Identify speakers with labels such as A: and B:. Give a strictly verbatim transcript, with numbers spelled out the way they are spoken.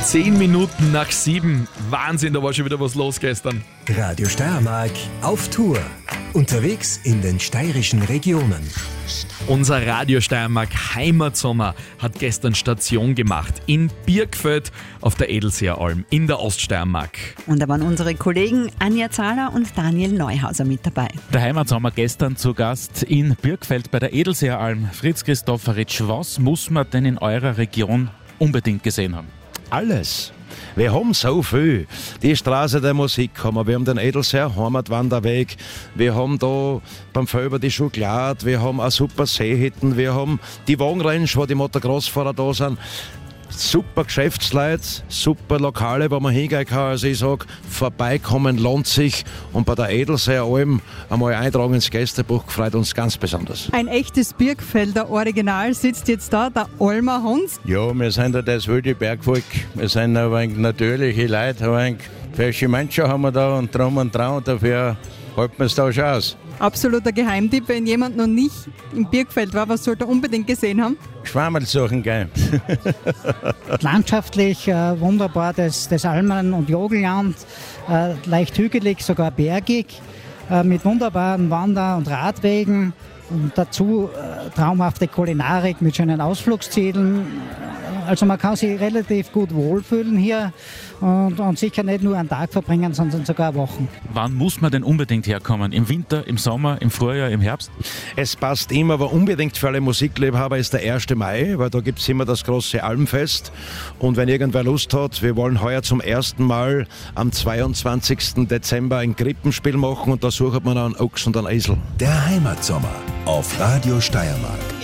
A: Zehn Minuten nach sieben. Wahnsinn, da war schon wieder was los gestern.
B: Radio Steiermark auf Tour. Unterwegs in den steirischen Regionen.
A: Unser Radio Steiermark Heimatsommer hat gestern Station gemacht in Birkfeld auf der Edelseeralm in der Oststeiermark.
C: Und da waren unsere Kollegen Anja Zahler und Daniel Neuhauser mit dabei.
D: Der Heimatsommer gestern zu Gast in Birkfeld bei der Edelseeralm. Fritz Christopheritsch, was muss man denn in eurer Region unbedingt gesehen haben?
E: Alles. Wir haben so viel. Die Straße der Musik haben wir. Wir haben den Edelseer Heimatwanderweg. Wir haben da beim Fölber die Schokolade. Wir haben eine super Seehütten. Wir haben die Wagenrange, wo die Motocrossfahrer da sind. Super Geschäftsleute, super Lokale, wo man hingehen kann. Also ich sage, vorbeikommen lohnt sich. Und bei der Edelseeralm einmal eintragen ins Gästebuch freut uns ganz besonders.
F: Ein echtes Birkfelder Original sitzt jetzt da, der Almer Hans.
G: Ja, wir sind ja das wilde Bergvolk. Wir sind ein wenig natürliche Leute, ein wenig fesche Menschen haben wir da und drum und dran. Und dafür halten wir es da schon aus.
F: Absoluter Geheimtipp, wenn jemand noch nicht im Birkfeld war, was sollte er unbedingt gesehen haben?
G: Schwammerl suchen gehen.
H: Landschaftlich äh, wunderbar, das, das Almen- und Jogelland, äh, leicht hügelig, sogar bergig, äh, mit wunderbaren Wander- und Radwegen und dazu äh, traumhafte Kulinarik mit schönen Ausflugszielen. Also man kann sich relativ gut wohlfühlen hier und, und sicher nicht nur einen Tag verbringen, sondern sogar Wochen.
D: Wann muss man denn unbedingt herkommen? Im Winter, im Sommer, im Frühjahr, im Herbst?
E: Es passt immer, aber unbedingt für alle Musikliebhaber ist der erste Mai, weil da gibt es immer das große Almfest. Und wenn irgendwer Lust hat, wir wollen heuer zum ersten Mal am zweiundzwanzigsten Dezember ein Krippenspiel machen und da sucht man einen Ochs und einen Esel.
B: Der Heimatsommer auf Radio Steiermark.